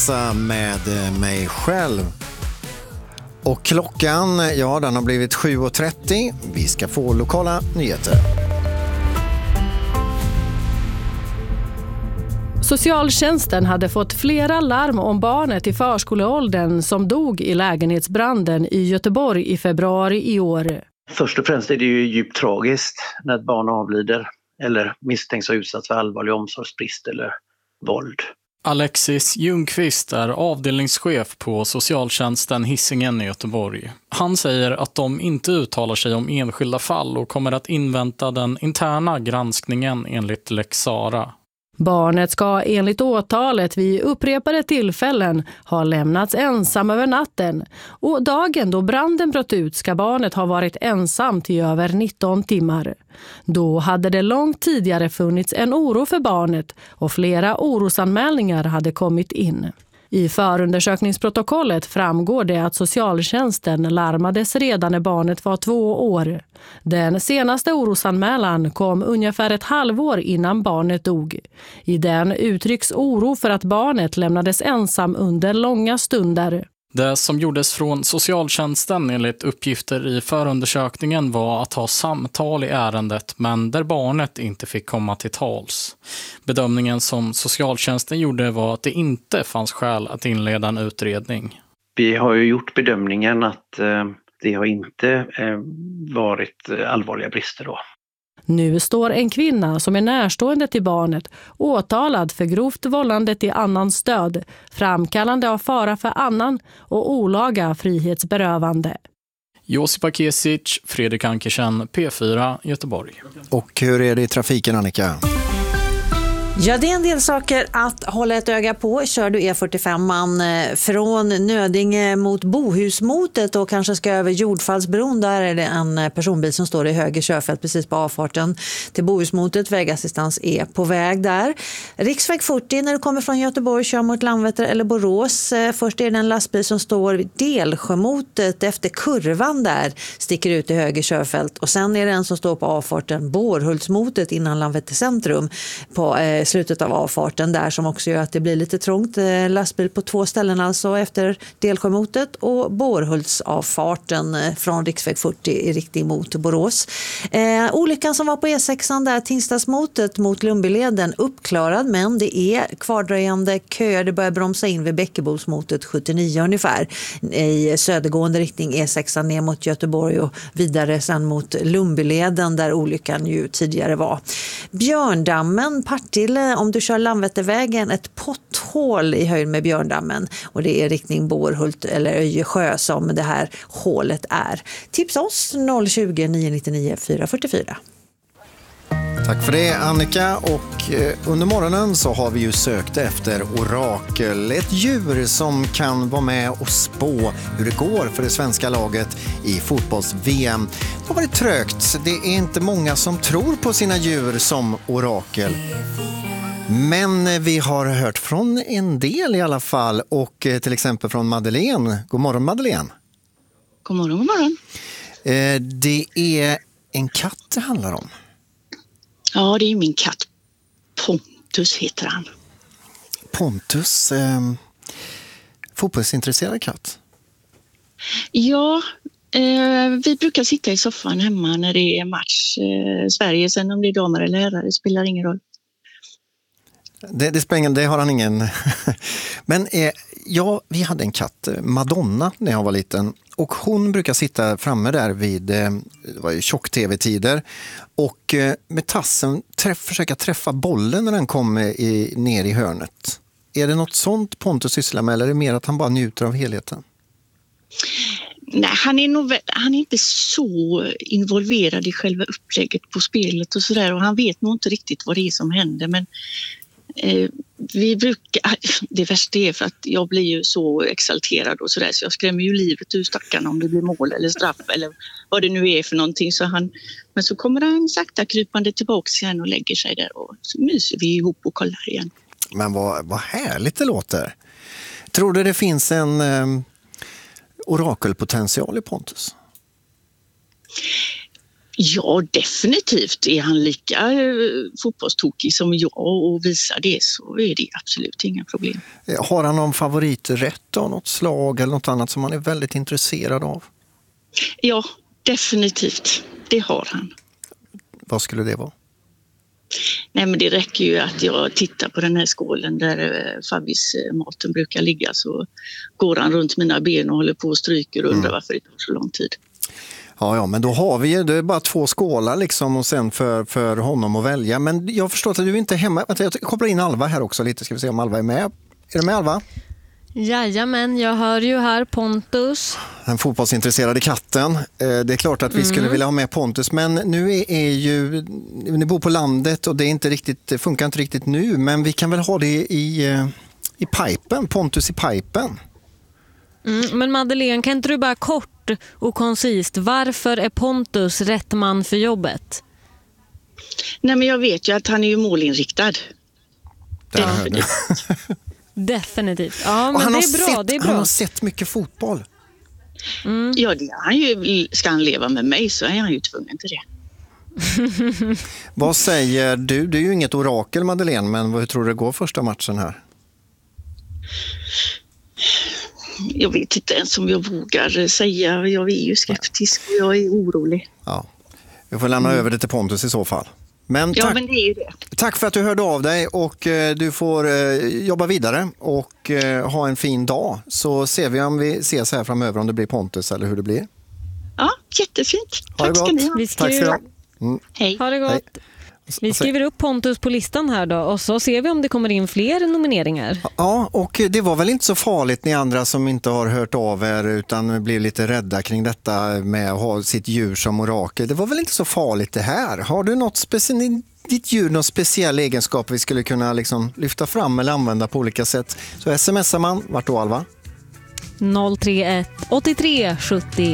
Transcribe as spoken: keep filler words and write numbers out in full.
Med mig själv. Och klockan, ja, den har blivit sju och trettio. Vi ska få lokala nyheter. Socialtjänsten hade fått flera larm om barnet i förskoleåldern som dog i lägenhetsbranden i Göteborg i februari i år. Först och främst är det ju djupt tragiskt när ett barn avlider eller misstänks ha utsatts för allvarlig omsorgsbrist eller våld. Alexis Ljungqvist är avdelningschef på socialtjänsten Hisingen i Göteborg. Han säger att de inte uttalar sig om enskilda fall och kommer att invänta den interna granskningen enligt Lex Sara. Barnet ska enligt åtalet vid upprepade tillfällen ha lämnats ensam över natten och dagen då branden bröt ut ska barnet ha varit ensamt i över nitton timmar. Då hade det långt tidigare funnits en oro för barnet och flera orosanmälningar hade kommit in. I förundersökningsprotokollet framgår det att socialtjänsten larmades redan när barnet var två år. Den senaste orosanmälan kom ungefär ett halvår innan barnet dog. I den uttrycks oro för att barnet lämnades ensam under långa stunder. Det som gjordes från socialtjänsten enligt uppgifter i förundersökningen var att ha samtal i ärendet men där barnet inte fick komma till tals. Bedömningen som socialtjänsten gjorde var att det inte fanns skäl att inleda en utredning. Vi har ju gjort bedömningen att eh, det har inte eh, varit allvarliga brister då. Nu står en kvinna som är närstående till barnet åtalad för grovt vållande till annans död, framkallande av fara för annan och olaga frihetsberövande. Josipa Kesic, Fredrik Ankersen, P fyra, Göteborg. Och hur är det i trafiken, Annika? Ja, det är en del saker att hålla ett öga på. Kör du E fyrtiofem från Nödinge mot Bohusmotet och kanske ska över Jordfallsbron, där är det en personbil som står i höger körfält precis på avfarten till Bohusmotet. Vägassistans är på väg där. Riksväg fyrtio när du kommer från Göteborg, kör mot Landvetter eller Borås. Först är det en lastbil som står vid Delsjömotet efter kurvan där, sticker ut i höger körfält. Och sen är det en som står på avfarten Bårhultsmotet innan Landvetter centrum på eh, slutet av avfarten där, som också gör att det blir lite trångt. Lastbil på två ställen alltså efter Delsjömotet och Bårhultsavfarten från riksväg fyrtio i riktning mot Borås. Eh, olyckan som var på E sexan där, Tingstadsmotet mot Lundbyleden, uppklarad, men det är kvardröjande köer. Det börjar bromsa in vid Bäckebolsmotet sjuttionio ungefär i södergående riktning E sexan ner mot Göteborg och vidare sen mot Lundbyleden där olyckan ju tidigare var. Björndammen, Partille, om du kör Landvettervägen, ett potthål i höjd med Björndammen och det är riktning Bårhult eller Öjesjö som det här hålet är. Tipsa oss noll tjugo, nio nittionio, fyra fyrtiofyra. Tack för det, Annika. Och eh, under morgonen så har vi ju sökt efter orakel. Ett djur som kan vara med och spå hur det går för det svenska laget i fotbolls-V M. Det har varit trögt. Det är inte många som tror på sina djur som orakel. Men vi har hört från en del i alla fall. Och eh, till exempel från Madeleine. God morgon, Madeleine. God morgon, god morgon. Eh, det är en katt det handlar om. Ja, det är min katt. Pontus heter han. Pontus, eh, fotbollsintresserad katt? Ja, eh, vi brukar sitta i soffan hemma när det är match. Eh, Sverige, sen om det är damer eller herrar, det spelar ingen roll. Det, det spelar ingen, det har han ingen. Men eh, ja, vi hade en katt, Madonna, när jag var liten. Och hon brukar sitta framme där vid eh, tjock-tv-tider och eh, med tassen träff, försöka träffa bollen när den kommer i, ner i hörnet. Är det något sånt Pontus sysslar med eller är det mer att han bara njuter av helheten? Nej, han är, nog, han är inte så involverad i själva upplägget på spelet och sådär, och han vet nog inte riktigt vad det är som händer, men eh, vi brukar, det värsta är för att jag blir ju så exalterad och sådär så jag skrämmer ju livet ur stackarna om det blir mål eller straff eller vad det nu är för någonting, så han, men så kommer han sakta krypande tillbaka igen och lägger sig där och så myser vi ihop och kollar igen. Men vad, vad härligt det låter. Tror du det finns en eh, orakelpotential i Pontus? Ja, definitivt. Är han lika eh, fotbollstokig som jag och visar det, så är det absolut inga problem. Har han någon favoriträtt av något slag eller något annat som han är väldigt intresserad av? Ja, definitivt. Det har han. Vad skulle det vara? Nej, men det räcker ju att jag tittar på den här skålen där eh, Fabis eh, maten brukar ligga, så går han runt mina ben och håller på och stryker och undrar mm. varför det tar så lång tid. Ja, ja, men då har vi ju, det är bara två skålar liksom och sen för, för honom att välja. Men jag förstår att du inte är hemma. Vänta, jag kopplar in Alva här också lite, ska vi se om Alva är med. Är du med, Alva? Jajamän, jag hör ju här Pontus. Den fotbollsintresserade katten. Det är klart att vi skulle mm. vilja ha med Pontus, men nu är, är ju, ni bor på landet och det är inte riktigt, det funkar inte riktigt nu, men vi kan väl ha det i, i pipen, Pontus i pipen. Mm, men Madeleine, kan inte du bara kort och koncist, varför är Pontus rätt man för jobbet? Nej, men jag vet ju att han är ju målinriktad. Det hör du. Definitivt. Ja, men han det har är bra, sett, det är bra. Han har sett mycket fotboll. Mm. Ja, det är han ju, ska han leva med mig så är han ju tvungen till det. Vad säger du? Du är ju inget orakel, Madeleine, men hur tror du det går första matchen här? Jag vet inte ens om jag vågar säga. Jag är ju skeptisk och jag är orolig. Ja, vi får lämna mm. över det till Pontus i så fall. Men ja, tack, men det är ju det. Tack för att du hörde av dig och eh, du får eh, jobba vidare och eh, ha en fin dag. Så ser vi om vi ses här framöver om det blir Pontus eller hur det blir. Ja, jättefint. Ha Tack ska ni ha. Vi Tack ska mm. Hej. Ha det gott. Hej. Vi skriver upp Pontus på listan här då och så ser vi om det kommer in fler nomineringar. Ja, och det var väl inte så farligt ni andra som inte har hört av er utan blir lite rädda kring detta med att ha sitt djur som orakel. Det var väl inte så farligt det här. Har du något speciellt, ditt djur någon speciell egenskap vi skulle kunna liksom lyfta fram eller använda på olika sätt? Så smsar man, vart då Alva? noll tre ett åttiotre sjuttio